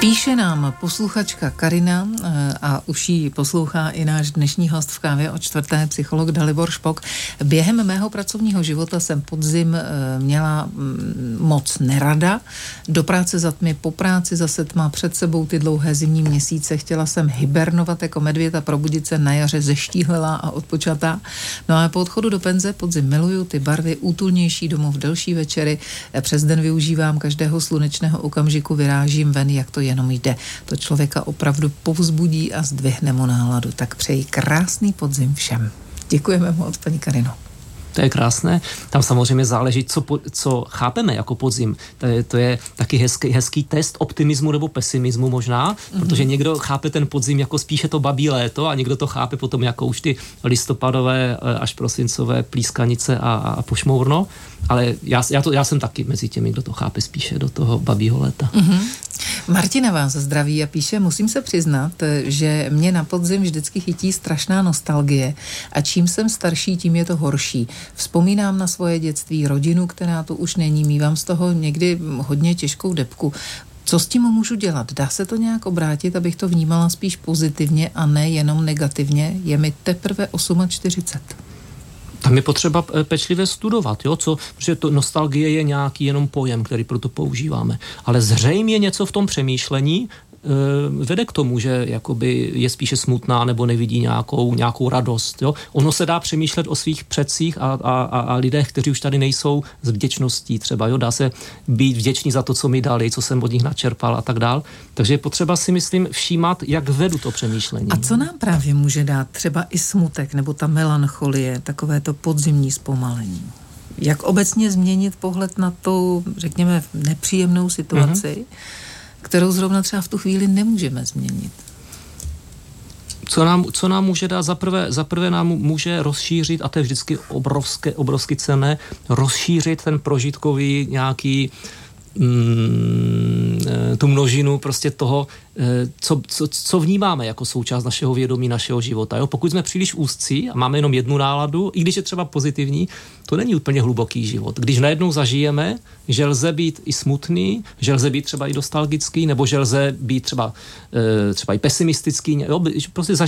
Píše nám posluchačka Karina a už ji poslouchá i náš dnešní host v kávě o čtvrté, psycholog Dalibor Špok. Během mého pracovního života jsem podzim měla moc nerada. Do práce za tmy, po práci zase tma, před sebou ty dlouhé zimní měsíce. Chtěla jsem hibernovat jako medvěd a probudit se na jaře zeštíhlelá a odpočatá. No a po odchodu do penze podzim miluju ty barvy, útulnější domov, delší večery. Přes den využívám každého slunečného okamžiku, vyrážím ven, jak to jenom jde. To člověka opravdu povzbudí a zdvihne mu náladu. Tak přeji krásný podzim všem. Děkujeme moc, paní Karino. To je krásné. Tam samozřejmě záleží, co chápeme jako podzim. To je taky hezký test optimismu nebo pesimismu možná, protože někdo chápe ten podzim jako spíše to babí léto a někdo to chápe potom jako už ty listopadové až prosincové plískanice a pošmourno. Ale já jsem taky mezi těmi, kdo to chápe spíše do toho babího léta. Martina vás zdraví a píše, musím se přiznat, že mě na podzim vždycky chytí strašná nostalgie a čím jsem starší, tím je to horší. Vzpomínám na svoje dětství, rodinu, která tu už není, mívám z toho někdy hodně těžkou depku. Co s tím můžu dělat? Dá se to nějak obrátit, abych to vnímala spíš pozitivně a ne jenom negativně? Je mi teprve 48. Tam je potřeba pečlivě studovat, jo? Protože to nostalgie je nějaký jenom pojem, který proto používáme. Ale zřejmě něco v tom přemýšlení vede k tomu, že jakoby je spíše smutná nebo nevidí nějakou radost. Jo? Ono se dá přemýšlet o svých předcích a lidech, kteří už tady nejsou, s vděčností třeba. Jo? Dá se být vděčný za to, co mi dali, co jsem od nich načerpal a tak dál. Takže je potřeba si, myslím, všímat, jak vedu to přemýšlení. A co nám právě může dát třeba i smutek nebo ta melancholie, takové to podzimní zpomalení? Jak obecně změnit pohled na tu, řekněme, nepříjemnou situaci, kterou zrovna třeba v tu chvíli nemůžeme změnit? Co nám může dát? Zaprvé nám může rozšířit, a to je vždycky obrovsky cenné, rozšířit ten prožitkový nějaký tu množinu prostě toho, co vnímáme jako součást našeho vědomí, našeho života. Jo? Pokud jsme příliš úzcí a máme jenom jednu náladu, i když je třeba pozitivní, to není úplně hluboký život. Když najednou zažijeme, že lze být i smutný, že lze být třeba i nostalgický, nebo že lze být třeba i pesimistický, jo? Prostě